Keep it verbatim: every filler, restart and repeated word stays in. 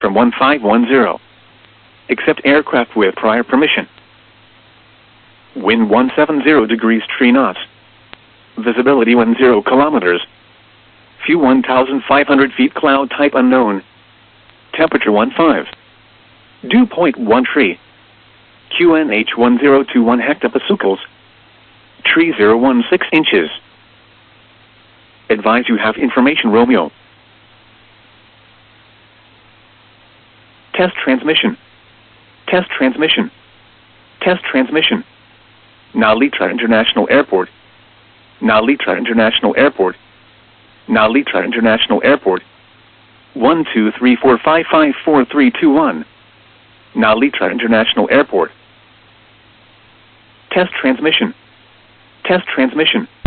from one five one zero. Accept aircraft with prior permission. Wind one seven zero degrees three knots. Visibility one zero kilometers. Fuel one thousand five hundred feet, cloud type unknown. Temperature one five. Dew point one three. Q N H one zero two one hectopascals. Tree zero one six inches. Advise you have information Romeo. Test transmission. Test transmission. Test transmission. Nalitra International Airport. Nalitra International Airport. Nalitra International Airport. one two three four five five four three two one. Nalitra International Airport. Test transmission. Test transmission.